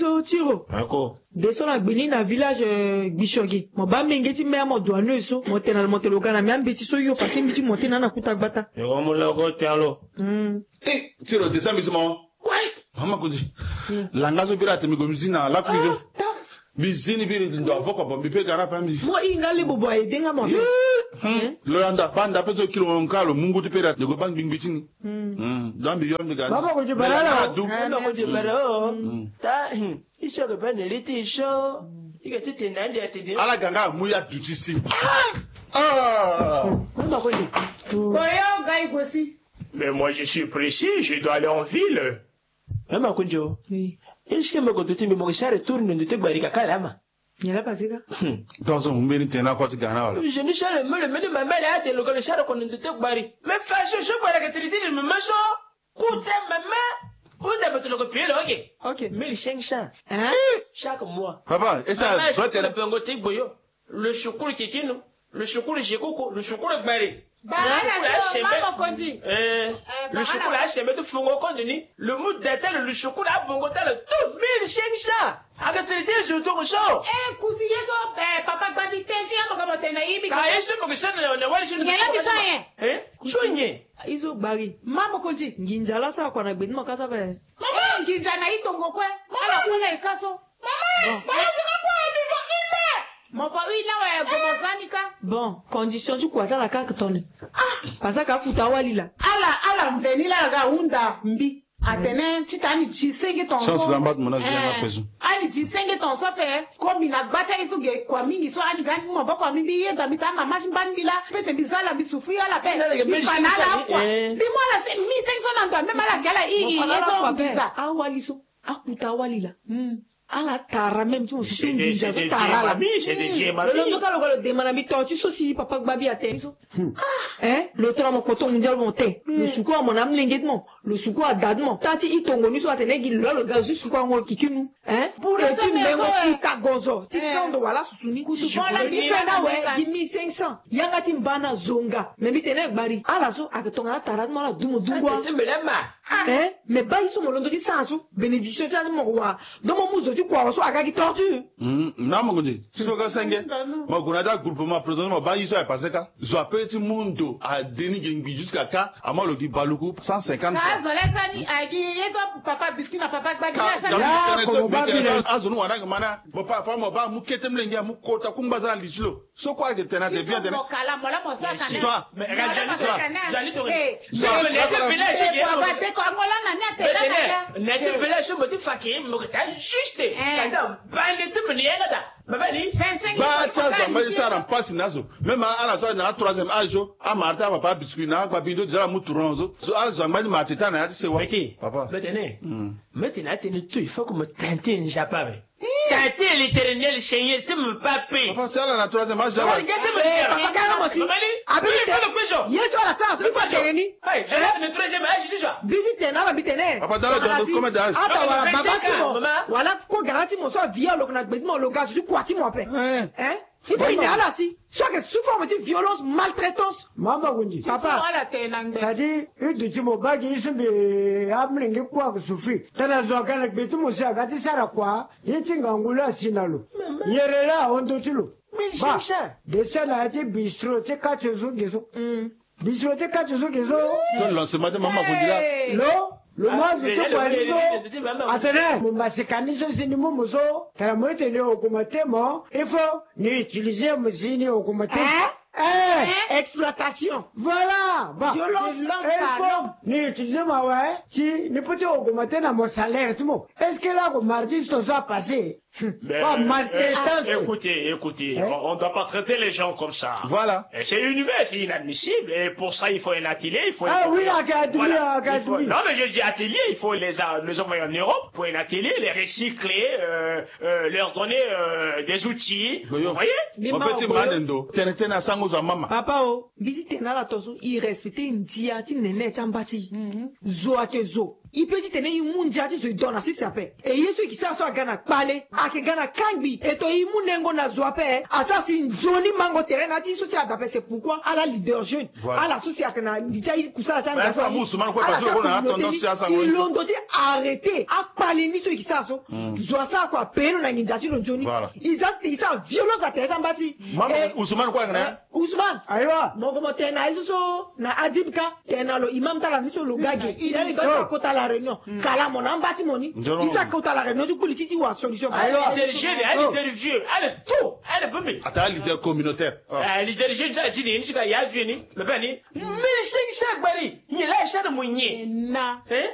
biso tiro. Ako. Descend la gbeni na village Bishogi. Mo ba mengeti me mo douane so, mo tenal mo telogana me ambeti so yo passer miti monter na kuta gbata. Yo mo logo tialo. Eh, tiro descend biso mo. Ouais. Mama kuzi. Langazo pirate mi gomzina la kuido. Bizini biri ndo avoko bo bipe gara pambi. Mo ingali bobo e denga mo. Loyanda banda peso kilo nkalo mungu tipera de go bang bing bitini. Dambi yombe ga. Baba ko jibarala. Baba ko jibaro. Ta isho ko bane liti isho. Ika tete nandi atidi. Ala ganga muya dutisi. Baba ko ji. Koyo gai gosi. Mais moi je suis précis, je dois aller en ville. Mama kunjo. Oui. Est-ce que me goduti mi mogisare tourne de te barika kalama? Yala pasika. Dans un mbeni tena ko tigana wala. Je ne sais le me ma mère a te le galisare kon de te bari. Mais fâche je bois la qualité de me maso. Coute maman. Où d'abord le copier là, OK. 1500. Hein? Chaque mois. Papa, et ça doit être le boyo. Le chocolat kitino, le chocolat jekoko, le chocolat bari. Le chocolat c'est mais tu fongo kondini le mood d'attelle le chocolat bongo tel tout 1500 agatrité je to so kusi yeso papa babi tensi ya makamo tena ibi ka yeso ko sana na wali shinu ngela bisaye sonye Izo bari. mama konji Nginjala sa kwa na gbeni makasa be. mama nginja na itongo kwe ala kuna ikaso mama bazika kwa bivo ile mopa ina wa gomozanika. Bon, condition tu kwa la kaka tonne. Pasa ka futa walila. Ala mvenila ga unda mbi. Atene chitani chisenge tonso. chance lambat mona zina peso. Ani chisenge tonso pe komi na gbacha isuge kwa mingi so ani gani mo boko mbi yenda mitama mashimbani bila pete bizala bisufi ala pe. Bipanala kwa. Bimola se mi sengso na ndo mema la gala igi yezo mbiza. Awaliso akuta walila. Ala tara même tu me fais une c'est déjà tara la. c'est des vieux ma Le local le demande mi to tu so si papa gbabi ate so. Le tramo koto mondial monté. Le suko mon am lengedement, le suko adadement. Tati itongo ni so atene gi le gars su suko ngo kikinu. Pour le tu me mo ta gozo. Ti kando wala susuni. Voilà mi fena we gi 1500. Yanga timbana zonga. Mais mi tene gbari. Ala so aketonga tara mo la dumo dungwa. Mais ba iso mo londo ti sansu. Bénédiction ti mo wa. Do mo muzo tu kwa so agagi torture. Na mo gondi. So ga senge. Mo gonada groupement président mo ba yiso e paseka. Zo apeti mundo a deni gengi jusqu'à ka amalo ki baluku 150. Ka zo lesani agi yezo papa biscuit na papa gbabi ya azunu wana mana mo pa fa mo ba mu ketem lengi mu kota kumbaza lichilo. So kwa ke tena de bien de. Mo kala mo la mo sa kana. So mais jali to. So ko angola na nya te na te village mo ti faki mo ta juste kada bande te mniega da babani ba chaza mai sara pasi nazo même ana so na 3e âge a marta papa biscuit na gba bindo jara muturonzo so azo mai mateta na yati sewa papa maintenant tu il faut que me tenter un japabe tenter l'éternel seigneur te me pape papa c'est la 3e âge là Yeso la sa so fa tereni. Hey, je l'ai le 3e âge déjà. Visite na la bitene. Papa dans le combien d'âge? Ata wala baba ti mo. Wala ko garanti mo so via lo na gbedi mo lo gas su kwati mo pe. Il faut une ala si. Soit que sous forme de violence, maltraitance. Mama Gundi. Papa wala tena ngbe. Sadi idu timo bagi isumbe amlingi kwa kusufri. Tana zoka gbedi mo sa gati sara kwa. Yichinga ngula sinalo. Yerela ondo tilo. Ba, desa na ati bistro te kachezo gezo. Bistro te kachezo gezo. So lancement de Mama Gundi là. Le mois de tout attendez, mon basikanisho sini mumuso, tala moite ni okumatemo, il faut ni utiliser musini okumate. Exploitation. Voilà. Bah, violence. Ni utiliser ma ouais, si ni peut augmenter na mon salaire tout mo. Est-ce que là au mardi ça va passer? Écoutez, on ne doit pas traiter les gens comme ça. Voilà. C'est inhumain, c'est inadmissible. Et pour ça, il faut un atelier. Académie. Non, mais je dis atelier, il faut les envoyer en Europe pour un atelier, les recycler, leur donner des outils. Vous voyez? Papa, visite na la toso, il respecte une dia, ti nene chambati. Zo ake zo. il peut dire il mundia ti so idona si sape e yesu ki sa so gana pale ake gana kangbi et to i munengo na zoape assassin Johnny mango terrain na ti so si adape c'est pourquoi à la leader jeune à la société na dijai kusala tanga fa musulman ko parce que on a tendance à ça ils l'ont dit arrêter a pale ni so ki sa so zo sa kwa pelo na njati lo Johnny ils a violence à terre sambati Ousmane quoi kana Ousmane aiwa mongo motena iso na adibka tena lo imam tala miso lo gage il a les kota la réunion kala mon ambati moni isa kota la réunion du politique wa solution elle est jeune elle est vieux elle est tout elle est bébé ata leader communautaire leader jeune ça ti ni ya vieux ni me bani mais c'est ça gbari il est là ça de mounye na